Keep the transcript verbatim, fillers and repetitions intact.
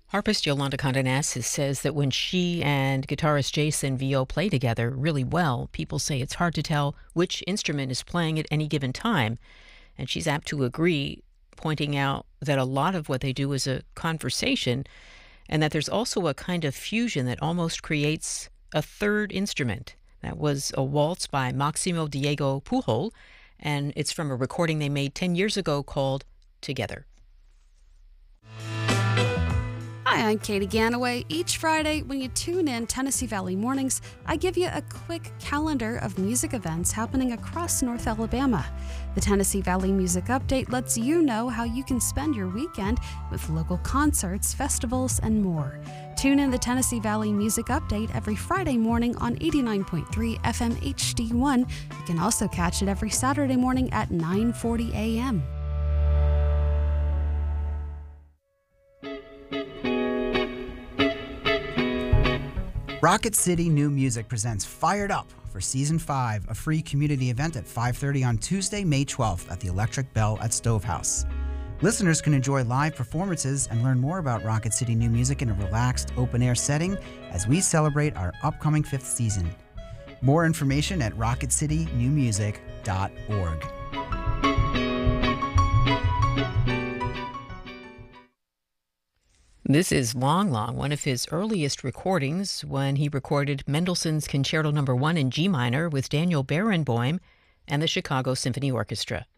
Harpist Yolanda Condonasis says that when she and guitarist Jason Vio play together really well, people say it's hard to tell which instrument is playing at any given time. And she's apt to agree, pointing out that a lot of what they do is a conversation, and that there's also a kind of fusion that almost creates a third instrument. That was a waltz by Maximo Diego Pujol, and it's from a recording they made ten years ago called Together. Hi, I'm Katie Ganaway. Each Friday, when you tune in Tennessee Valley Mornings, I give you a quick calendar of music events happening across North Alabama. The Tennessee Valley Music Update lets you know how you can spend your weekend with local concerts, festivals, and more. Tune in the Tennessee Valley Music Update every Friday morning on eighty-nine point three F M H D one. You can also catch it every Saturday morning at nine forty a.m. Rocket City New Music presents Fired Up for Season five, a free community event at five thirty on Tuesday, May twelfth at the Electric Bell at Stovehouse. Listeners can enjoy live performances and learn more about Rocket City New Music in a relaxed, open-air setting as we celebrate our upcoming fifth season. More information at rocket city new music dot org. This is Long Long, one of his earliest recordings when he recorded Mendelssohn's Concerto Number one in G minor with Daniel Barenboim and the Chicago Symphony Orchestra.